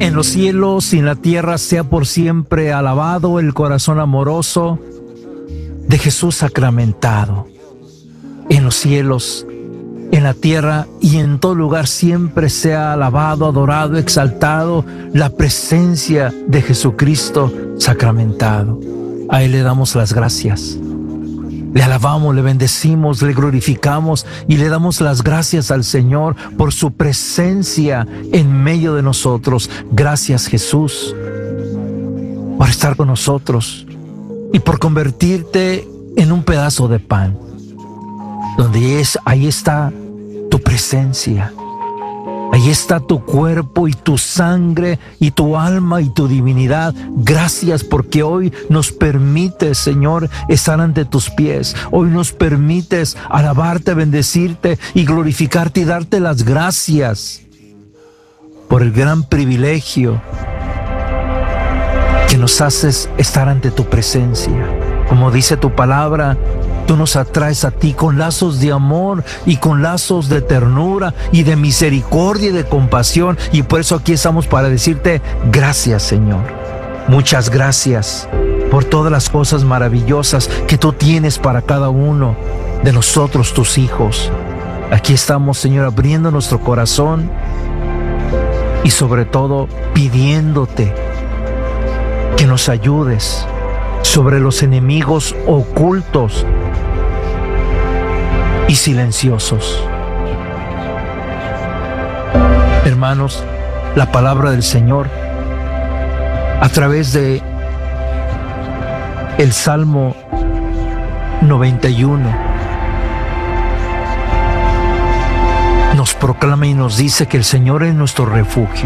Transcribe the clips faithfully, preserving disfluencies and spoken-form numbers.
En los cielos y en la tierra sea por siempre alabado el corazón amoroso de Jesús sacramentado. En los cielos, en la tierra y en todo lugar siempre sea alabado, adorado, exaltado la presencia de Jesucristo sacramentado. A Él le damos las gracias. Le alabamos, le bendecimos, le glorificamos y le damos las gracias al Señor por su presencia en medio de nosotros. Gracias, Jesús, por estar con nosotros y por convertirte en un pedazo de pan, donde es, ahí está tu presencia. Ahí está tu cuerpo y tu sangre y tu alma y tu divinidad. Gracias porque hoy nos permites, Señor, estar ante tus pies. Hoy nos permites alabarte, bendecirte y glorificarte y darte las gracias por el gran privilegio que nos haces estar ante tu presencia. Como dice tu palabra, tú nos atraes a ti con lazos de amor y con lazos de ternura y de misericordia y de compasión. Y por eso aquí estamos para decirte gracias, Señor. Muchas gracias por todas las cosas maravillosas que tú tienes para cada uno de nosotros, tus hijos. Aquí estamos, Señor, abriendo nuestro corazón y sobre todo pidiéndote que nos ayudes sobre los enemigos ocultos y silenciosos. Hermanos, la palabra del Señor a través de el Salmo noventa y uno nos proclama y nos dice que el Señor es nuestro refugio,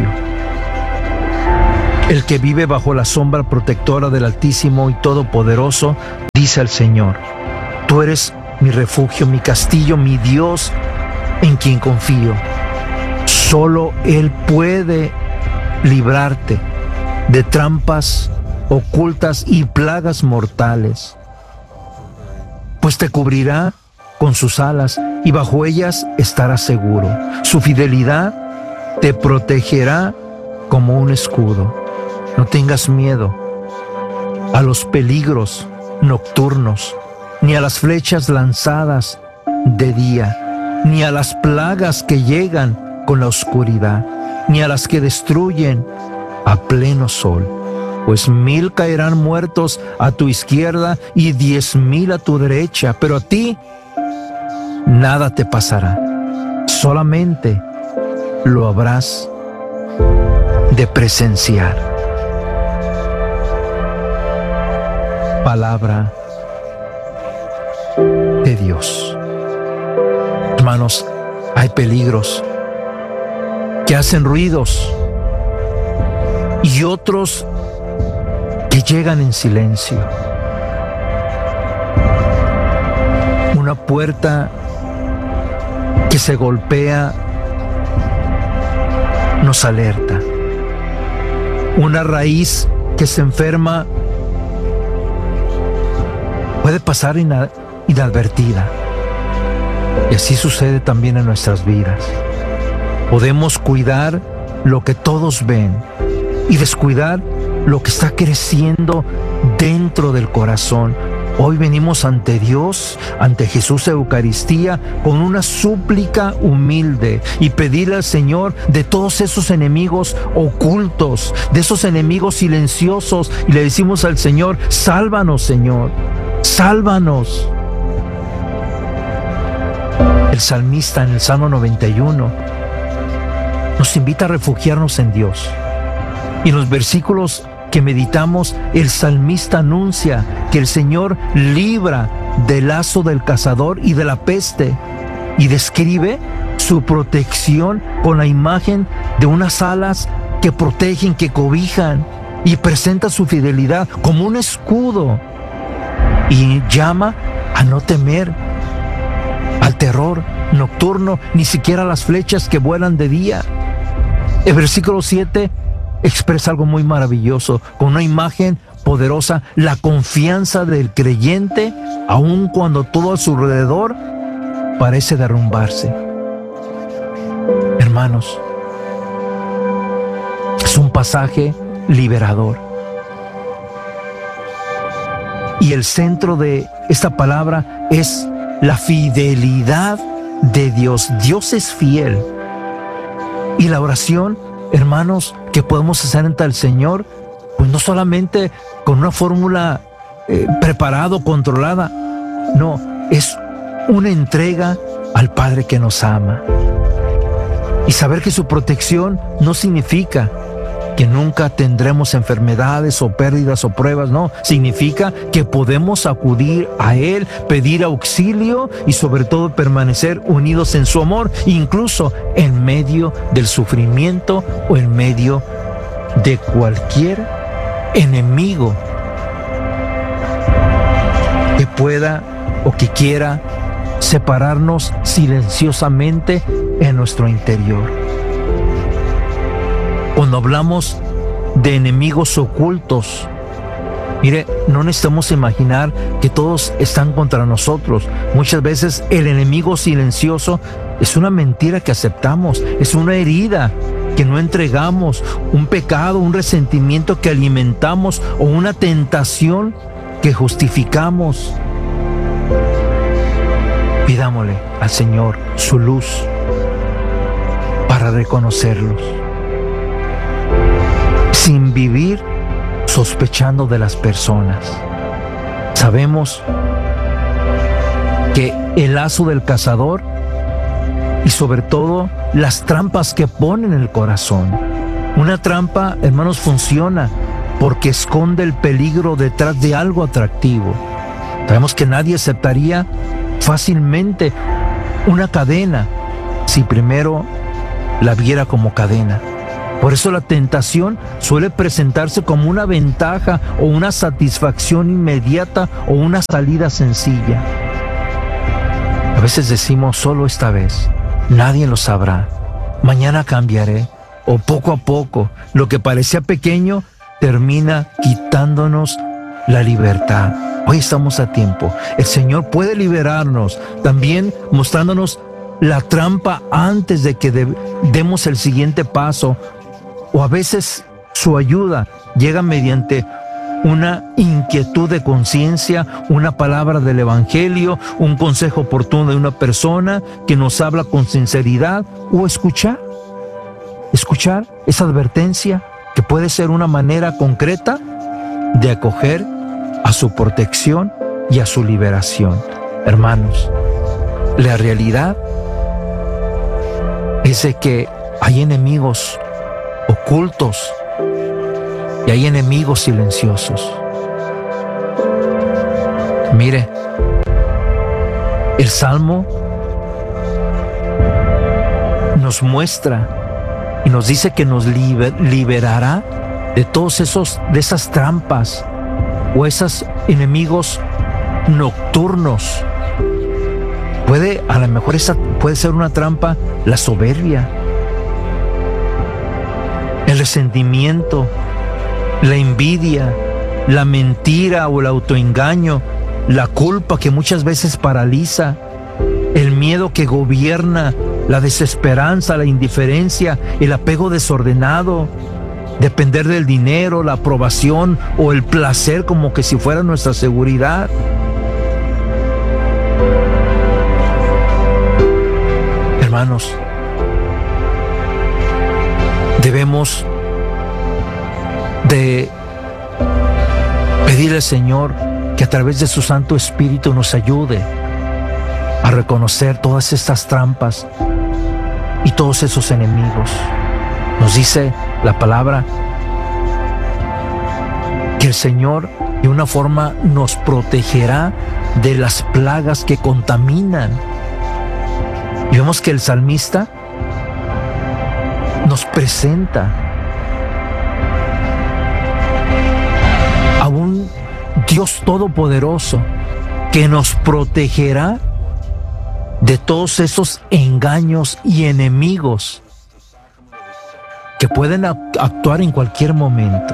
el que vive bajo la sombra protectora del Altísimo y Todopoderoso. Dice al Señor: tú eres mi refugio, mi castillo, mi Dios, en quien confío. Solo Él puede librarte de trampas ocultas y plagas mortales, pues te cubrirá con sus alas y bajo ellas estarás seguro. Su fidelidad te protegerá como un escudo. No tengas miedo a los peligros nocturnos, ni a las flechas lanzadas de día, ni a las plagas que llegan con la oscuridad, ni a las que destruyen a pleno sol. Pues mil caerán muertos a tu izquierda y diez mil a tu derecha, pero a ti nada te pasará. Solamente lo habrás de presenciar. Palabra de Dios. Hermanos, hay peligros que hacen ruidos y otros que llegan en silencio. Una puerta que se golpea nos alerta. Una raíz que se enferma puede pasar inadvertida. Y así sucede también en nuestras vidas. Podemos cuidar lo que todos ven y descuidar lo que está creciendo dentro del corazón. Hoy venimos ante Dios, ante Jesús Eucaristía, con una súplica humilde y pedirle al Señor de todos esos enemigos ocultos, de esos enemigos silenciosos, y le decimos al Señor: sálvanos, Señor, sálvanos. El salmista en el Salmo noventa y uno nos invita a refugiarnos en Dios. Y en los versículos que meditamos, el salmista anuncia que el Señor libra del lazo del cazador y de la peste, y describe su protección con la imagen de unas alas que protegen, que cobijan, y presenta su fidelidad como un escudo, y llama a no temer al terror nocturno, ni siquiera a las flechas que vuelan de día. El versículo siete expresa algo muy maravilloso, con una imagen poderosa, la confianza del creyente, aun cuando todo a su alrededor parece derrumbarse. Hermanos, Es un pasaje liberador. Y el centro de esta palabra es la fidelidad de Dios. Dios es fiel. Y la oración, hermanos, que podemos hacer ante el Señor, pues no solamente con una fórmula eh, preparada o controlada, no, es una entrega al Padre que nos ama. Y saber que su protección no significa que nunca tendremos enfermedades o pérdidas o pruebas, no, significa que podemos acudir a Él, pedir auxilio y sobre todo permanecer unidos en su amor, incluso en medio del sufrimiento o en medio de cualquier enemigo que pueda o que quiera separarnos silenciosamente en nuestro interior. Cuando hablamos de enemigos ocultos, mire, no necesitamos imaginar que todos están contra nosotros. Muchas veces el enemigo silencioso es una mentira que aceptamos, es una herida que no entregamos, un pecado, un resentimiento que alimentamos o una tentación que justificamos. Pidámosle al Señor su luz para reconocerlos, sin vivir sospechando de las personas. Sabemos que el lazo del cazador y sobre todo las trampas que pone en el corazón. Una trampa, hermanos, funciona porque esconde el peligro detrás de algo atractivo. Sabemos que nadie aceptaría fácilmente una cadena si primero la viera como cadena. Por eso la tentación suele presentarse como una ventaja o una satisfacción inmediata o una salida sencilla. A veces decimos solo esta vez, nadie lo sabrá, mañana cambiaré, o poco a poco lo que parecía pequeño termina quitándonos la libertad. Hoy estamos a tiempo. El Señor puede liberarnos, también mostrándonos la trampa antes de que de- demos el siguiente paso. O a veces su ayuda llega mediante una inquietud de conciencia, una palabra del Evangelio, un consejo oportuno de una persona que nos habla con sinceridad, o escuchar, escuchar esa advertencia que puede ser una manera concreta de acoger a su protección y a su liberación. Hermanos, la realidad es de que hay enemigos ocultos y hay enemigos silenciosos. Mire, el Salmo nos muestra y nos dice que nos liber, liberará de todos esos, de esas trampas o esos enemigos nocturnos. Puede, a lo mejor esa puede ser una trampa, la soberbia, el resentimiento, la envidia, la mentira o el autoengaño, la culpa que muchas veces paraliza, el miedo que gobierna, la desesperanza, la indiferencia, el apego desordenado, depender del dinero, la aprobación o el placer como que si fuera nuestra seguridad. Hermanos, debemos de pedirle al Señor que a través de su Santo Espíritu nos ayude a reconocer todas estas trampas y todos esos enemigos. Nos dice la palabra que el Señor de una forma nos protegerá de las plagas que contaminan. Y vemos que el salmista nos presenta a un Dios todopoderoso que nos protegerá de todos esos engaños y enemigos que pueden actuar en cualquier momento.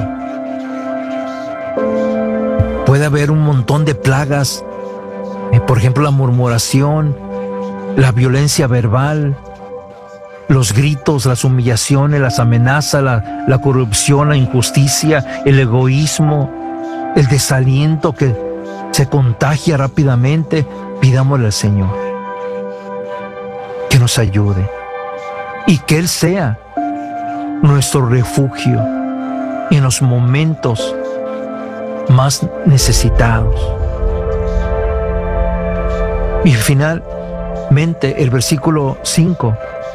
Puede haber un montón de plagas, eh, por ejemplo la murmuración, la violencia verbal, los gritos, las humillaciones, las amenazas, la, la corrupción, la injusticia, el egoísmo, el desaliento que se contagia rápidamente, pidámosle al Señor que nos ayude y que Él sea nuestro refugio en los momentos más necesitados. Y finalmente el versículo cinco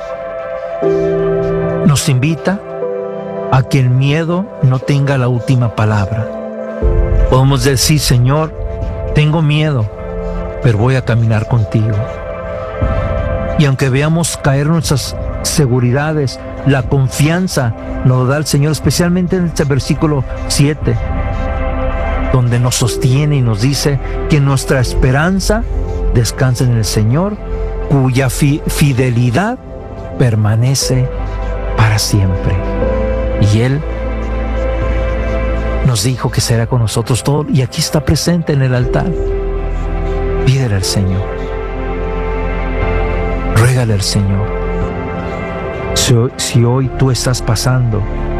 nos invita a que el miedo no tenga la última palabra. Podemos decir: Señor, tengo miedo, pero voy a caminar contigo. Y aunque veamos caer nuestras seguridades, la confianza nos da el Señor, especialmente en este versículo siete, donde nos sostiene y nos dice que nuestra esperanza descansa en el Señor, cuya fi- fidelidad permanece para siempre. Y Él nos dijo que será con nosotros todo, y aquí está presente en el altar. Pídele al Señor, ruégale al Señor. Si, si hoy tú estás pasando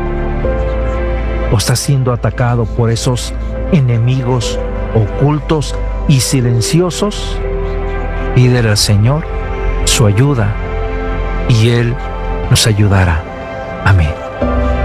o estás siendo atacado por esos enemigos ocultos y silenciosos, pídele al Señor su ayuda y Él nos ayudará. Amén.